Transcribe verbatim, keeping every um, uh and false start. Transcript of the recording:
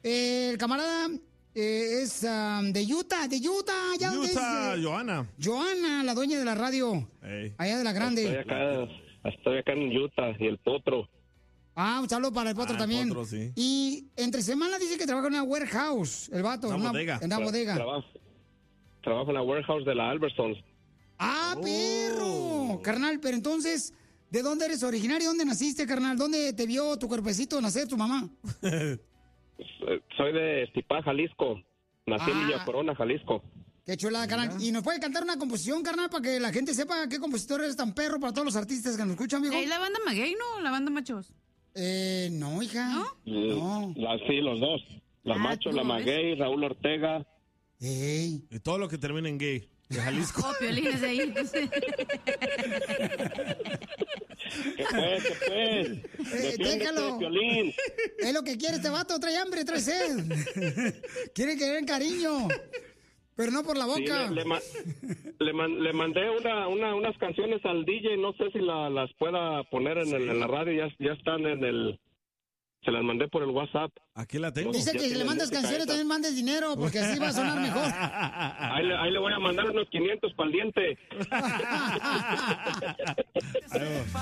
Eh, el camarada eh, es um, de Utah, de Utah. ¿Ya dónde Utah, es? Eh, Johanna. Johanna, la dueña de la radio. Hey. Allá de la grande. Estoy acá, estoy acá en Utah y el potro. Ah, un saludo para el potro Ah, también. el potro, sí. Y entre semana dice que trabaja en una warehouse, el vato. Una en bodega. En una Tra- bodega. Trabajo, trabajo en la warehouse de la Albertsons. ¡Ah, perro! Carnal, pero entonces, ¿de dónde eres originario? ¿Dónde naciste, carnal? ¿Dónde te vio tu cuerpecito nacer tu mamá? Eh, Soy de Estipá, Jalisco. Nací en Ah. Villa Corona, Jalisco. Qué chulada, carnal. ¿Y nos puede cantar una composición, carnal, para que la gente sepa qué compositor eres tan perro para todos los artistas que nos escuchan, amigo? ¿Es la banda Maguey, no? ¿La banda Machos? Eh, no, hija. ¿No? No. La- sí, los dos. La Ah, Macho, tú, la ¿ves? Maguey, Raúl Ortega. Ey. Y todo lo que termina en gay. De Jalisco. Oh, Piolín es de ahí. entonces. ¿Qué pues, qué pues? Eh, Defiéndete, déjalo. Piolín. Es lo que quiere este vato, trae hambre, trae sed. Quiere que le den cariño, pero no por la Sí, boca. le, le ma- le man- le mandé una, una, unas canciones al D J, no sé si la- las pueda poner en, el- en la radio, ya, ya están en el... Se las mandé por el WhatsApp. Aquí la tengo. Dice Ya que si le tiene mandas música canciones esa. también mandes dinero, porque así va a sonar mejor. Ahí le, ahí le voy a mandar unos quinientos para el diente. Ahí va.